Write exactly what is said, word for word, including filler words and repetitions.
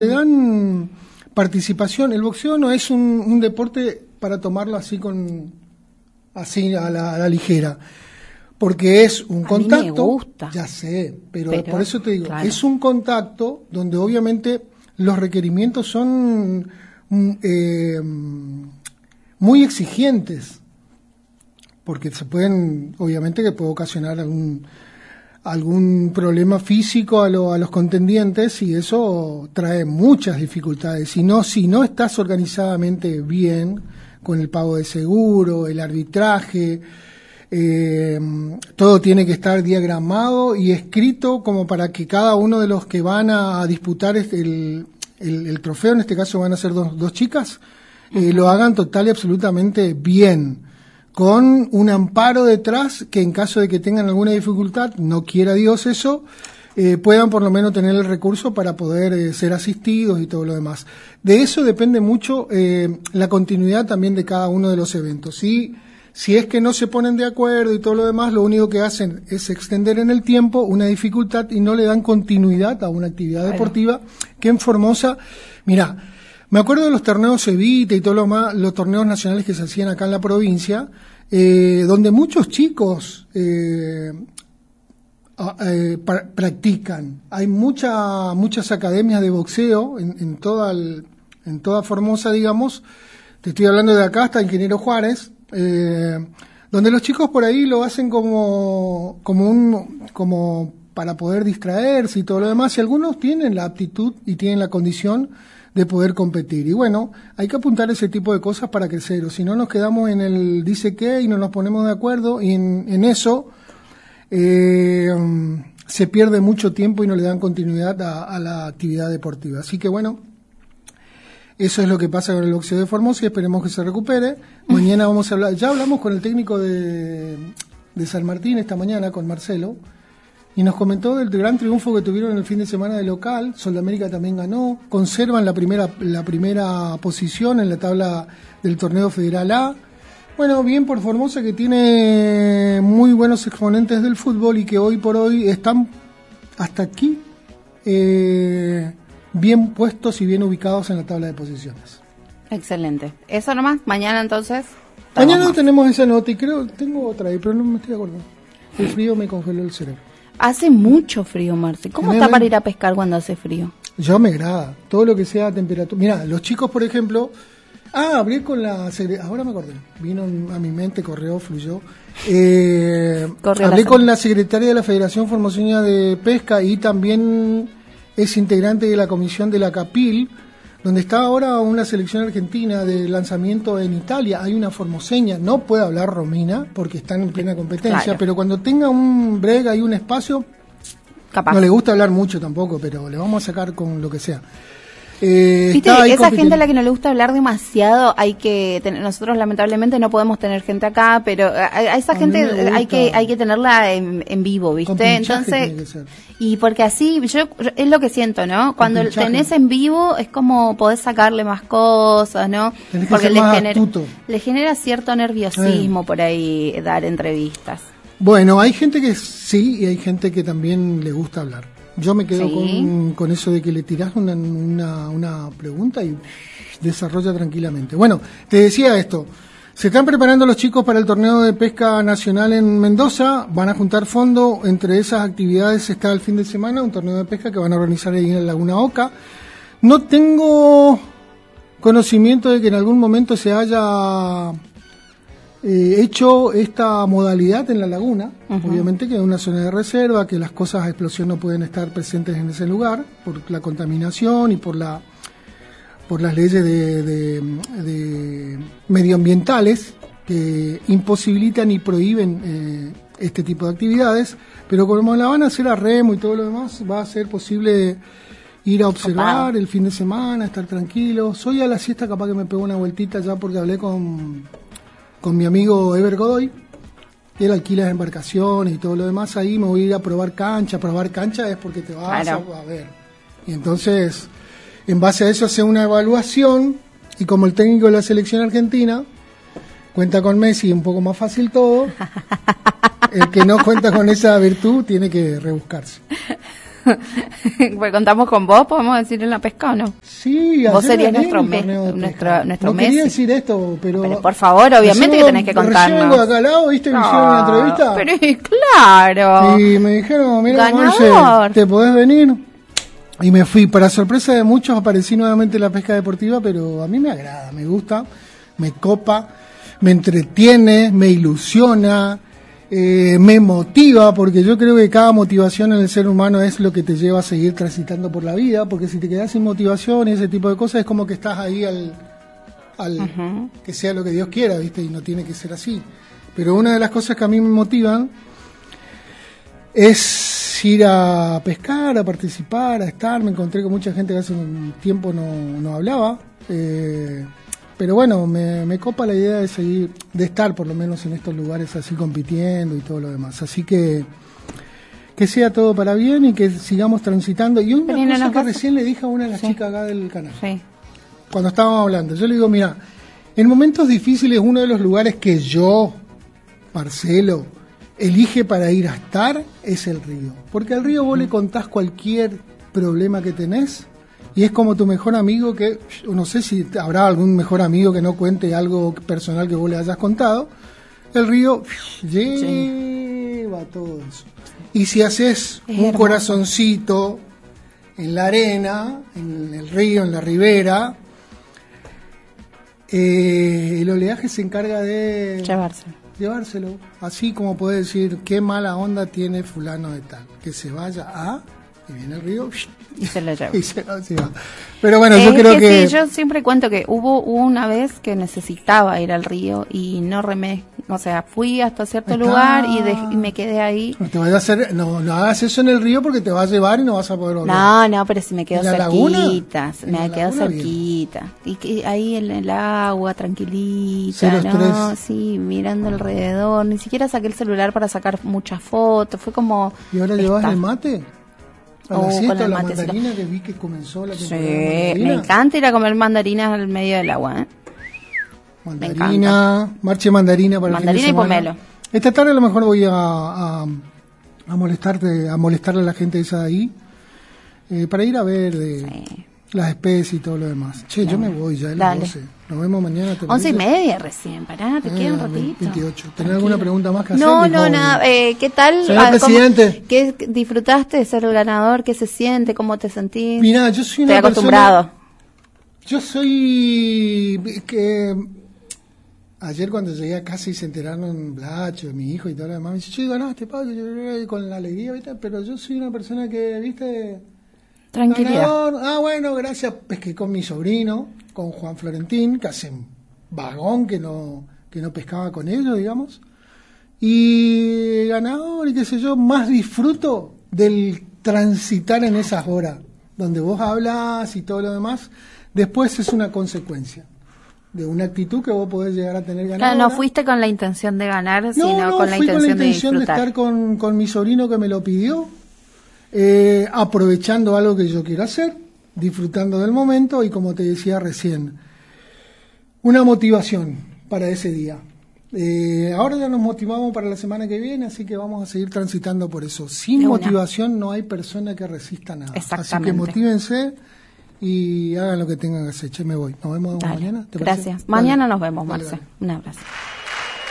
le dan participación. El boxeo no es un, un deporte para tomarlo así con así a la, a la ligera, porque es un a contacto. Mí me gusta. Ya sé, pero, pero por eso te digo, claro. es un contacto donde obviamente los requerimientos son eh, muy exigentes, porque se pueden, obviamente que puede ocasionar algún algún problema físico a, lo, a los contendientes, y eso trae muchas dificultades. Si no, si no estás organizadamente bien con el pago de seguro, el arbitraje, eh, todo tiene que estar diagramado y escrito como para que cada uno de los que van a, a disputar el, el, el trofeo, en este caso van a ser dos, dos chicas, eh, uh-huh. lo hagan total y absolutamente bien, con un amparo detrás, que en caso de que tengan alguna dificultad, no quiera Dios eso, eh, puedan por lo menos tener el recurso para poder eh, ser asistidos y todo lo demás. De eso depende mucho eh, la continuidad también de cada uno de los eventos. Si, si es que no se ponen de acuerdo y todo lo demás, lo único que hacen es extender en el tiempo una dificultad y no le dan continuidad a una actividad claro. deportiva que en Formosa, mira, me acuerdo de los torneos Evita y todo lo más, los torneos nacionales que se hacían acá en la provincia, eh, donde muchos chicos eh, eh, pra- practican. Hay mucha, muchas academias de boxeo en, en, toda el, en toda Formosa, digamos. Te estoy hablando de acá hasta Ingeniero Juárez, eh, donde los chicos por ahí lo hacen como, como un, como para poder distraerse y todo lo demás. Y algunos tienen la aptitud y tienen la condición de poder competir. Y bueno, hay que apuntar ese tipo de cosas para crecer, o si no nos quedamos en el dice qué y no nos ponemos de acuerdo, y en, en eso eh, se pierde mucho tiempo y no le dan continuidad a, a la actividad deportiva. Así que bueno, eso es lo que pasa con el boxeo de Formosa y esperemos que se recupere. Mañana vamos a hablar, ya hablamos con el técnico de, de San Martín esta mañana, con Marcelo, y nos comentó del gran triunfo que tuvieron el fin de semana de local. Soldamérica también ganó, conservan la primera la primera posición en la tabla del torneo Federal A. Bueno, bien por Formosa, que tiene muy buenos exponentes del fútbol y que hoy por hoy están hasta aquí eh, bien puestos y bien ubicados en la tabla de posiciones. Excelente. Eso nomás, mañana entonces. Mañana más. Tenemos esa nota y creo tengo otra ahí, pero no me estoy de acuerdo. El frío me congeló el cerebro. Hace mucho frío, Marce. ¿Cómo está para ir a pescar cuando hace frío? Yo me agrada, todo lo que sea temperatura. Mira, los chicos, por ejemplo... Ah, hablé con la... Ahora me acordé. Vino a mi mente, corrió, fluyó. Eh, corrió hablé la con la secretaria de la Federación Formoseña de Pesca y también es integrante de la comisión de la CAPIL, donde está ahora una selección argentina de lanzamiento en Italia. Hay una formoseña, no puede hablar Romina porque están en plena competencia, claro. pero cuando tenga un brega y un espacio, capaz. No le gusta hablar mucho tampoco, pero le vamos a sacar con lo que sea. Eh, Viste, esa gente a la que no le gusta hablar demasiado, hay que tener, nosotros lamentablemente no podemos tener gente acá, pero a, a esa a gente hay que hay que tenerla en, en vivo, ¿viste? Entonces, y porque así, yo es lo que siento, ¿no? Cuando tenés en vivo es como podés sacarle más cosas, ¿no? Porque le genera, le genera cierto nerviosismo eh. por ahí dar entrevistas. Bueno, hay gente que sí y hay gente que también le gusta hablar. Yo me quedo sí. con, con eso de que le tirás una, una, una pregunta y desarrolla tranquilamente. Bueno, te decía esto. Se están preparando los chicos para el torneo de pesca nacional en Mendoza. Van a juntar fondo. Entre esas actividades está el fin de semana un torneo de pesca que van a organizar ahí en la Laguna Oca. No tengo conocimiento de que en algún momento se haya... Eh, hecho esta modalidad en la laguna, uh-huh. obviamente que es una zona de reserva, que las cosas a explosión no pueden estar presentes en ese lugar por la contaminación y por la por las leyes de, de, de medioambientales que imposibilitan y prohíben eh, este tipo de actividades, pero como la van a hacer a remo y todo lo demás, va a ser posible ir a observar Opa. el fin de semana, estar tranquilos. Hoy a la siesta capaz que me pego una vueltita ya porque hablé con con mi amigo Ever Godoy, él alquila las embarcaciones y todo lo demás, ahí me voy a ir a probar cancha, probar cancha es porque te vas claro. a, a ver, y entonces, en base a eso hace una evaluación, y como el técnico de la selección argentina cuenta con Messi, un poco más fácil todo, el que no cuenta con esa virtud tiene que rebuscarse. Pues contamos con vos, podemos decir en la pesca, ¿o no? Sí, vos serías nuestro mes, nuestro, nuestro no Messi. quería decir esto, pero... pero por favor, obviamente que tenés que contarnos. Recién vengo de acá al lado, ¿viste? Me no, hicieron una entrevista. Pero claro. Y me dijeron, mira, Marce, ¿te podés venir? Y me fui. Para sorpresa de muchos, aparecí nuevamente en la pesca deportiva, pero a mí me agrada, me gusta, me copa, me entretiene, me ilusiona, eh, me motiva, porque yo creo que cada motivación en el ser humano es lo que te lleva a seguir transitando por la vida, porque si te quedas sin motivación y ese tipo de cosas, es como que estás ahí al, al uh-huh. que sea lo que Dios quiera, ¿viste? Y no tiene que ser así. Pero una de las cosas que a mí me motivan es ir a pescar, a participar, a estar. Me encontré con mucha gente que hace un tiempo no, no hablaba, eh, pero bueno, me, me copa la idea de seguir, de estar por lo menos en estos lugares así compitiendo y todo lo demás. Así que que sea todo para bien y que sigamos transitando. Y una Pero cosa que vas... recién le dije a una de las sí. chicas acá del canal, sí. cuando estábamos hablando, yo le digo, mira, en momentos difíciles uno de los lugares que yo, Marcelo, elige para ir a estar es el río, porque al río vos le contás cualquier problema que tenés y es como tu mejor amigo, que no sé si habrá algún mejor amigo que no cuente algo personal que vos le hayas contado. El río lleva sí. todo eso, y si haces es un hermoso. Corazoncito en la arena, en el río, en la ribera, eh, el oleaje se encarga de llevárselo llevárselo, así como puede decir qué mala onda tiene fulano de tal, que se vaya a, y viene el río y se lo lleva. Y se, se va. Pero bueno, es yo creo que, que sí, yo siempre cuento que hubo una vez que necesitaba ir al río y no remé, o sea, fui hasta cierto Está... lugar y, de, y me quedé ahí. No te vayas a hacer, no, no hagas eso en el río porque te va a llevar y no vas a poder volver. No, no, pero si me quedo cerquita, me quedo laguna, cerquita. Bien. Y que ahí en el agua, tranquilita, Cero ¿no? Estrés. Sí, mirando alrededor, ni siquiera saqué el celular para sacar muchas fotos, fue como... ¿Y ahora esta. llevas el mate? ¿A Oh, la siesta, con el la mate, mandarina sí. que vi que comenzó la temporada Sí, de mandarina? me encanta ir a comer mandarinas al medio del agua, ¿eh? Mandarina, marche mandarina para mandarina el fin de y pomelo. Esta tarde a lo mejor voy a, a, a molestarte, a molestarle a la gente esa de ahí, eh, para ir a ver de sí. las especies y todo lo demás. Che, Dale. yo me voy ya a las doce. Nos vemos mañana. Once y media recién, pará, te eh, queda un ratito. veintiocho. ¿Tenés alguna pregunta más que hacer? No, no, nada. Eh, ¿Qué tal? Señor ah, presidente. ¿Qué disfrutaste de ser el ganador? ¿Qué se siente? ¿Cómo te sentís? Mirá, yo soy una Estoy acostumbrado. Persona, yo soy... que ayer cuando llegué a casa y se enteraron Blacho, mi hijo y todo lo demás, me dice, che, ganaste, Pablo, con la alegría, ¿viste? Pero yo soy una persona que, ¿viste? Tranquilidad. Ganador. Ah, bueno, gracias. Pesqué con mi sobrino, con Juan Florentín, que hace un vagón que no, que no pescaba con ellos, digamos. Y ganador, y qué sé yo, más disfruto del transitar en esas horas, donde vos hablas y todo lo demás. Después es una consecuencia de una actitud que vos podés llegar a tener ganadora. Claro, no fuiste con la intención de ganar, no, sino no, con la fui intención, con la intención de de, disfrutar. estar con, con mi sobrino que me lo pidió, eh, aprovechando algo que yo quiero hacer, disfrutando del momento y, como te decía recién, una motivación para ese día. Eh, ahora ya nos motivamos para la semana que viene, así que vamos a seguir transitando por eso. Sin motivación no hay persona que resista nada. Así que motívense y hagan lo que tengan que hacer. Che, me voy. Nos vemos Dale. mañana. ¿Te Gracias. parece? Mañana Dale. nos vemos, Dale, Marce. dale. Un abrazo.